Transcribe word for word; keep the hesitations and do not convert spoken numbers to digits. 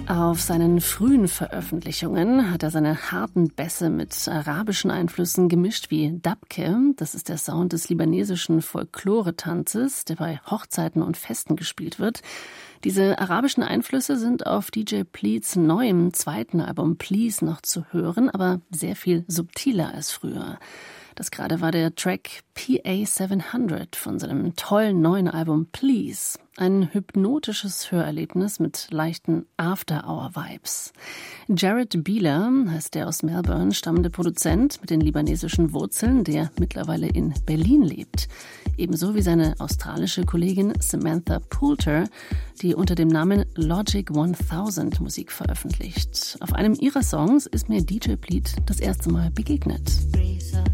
Auf seinen frühen Veröffentlichungen hat er seine harten Bässe mit arabischen Einflüssen gemischt wie Dabke. Das ist der Sound des libanesischen Folklore-Tanzes, der bei Hochzeiten und Festen gespielt wird. Diese arabischen Einflüsse sind auf D J Pleats neuem zweiten Album Please noch zu hören, aber sehr viel subtiler als früher. Das gerade war der Track P A siebenhundert von seinem tollen neuen Album Please. Ein hypnotisches Hörerlebnis mit leichten After-Hour-Vibes. Jared Bieler heißt der aus Melbourne stammende Produzent mit den libanesischen Wurzeln, der mittlerweile in Berlin lebt. Ebenso wie seine australische Kollegin Samantha Poulter, die unter dem Namen Logic tausend Musik veröffentlicht. Auf einem ihrer Songs ist mir D J Pleat das erste Mal begegnet.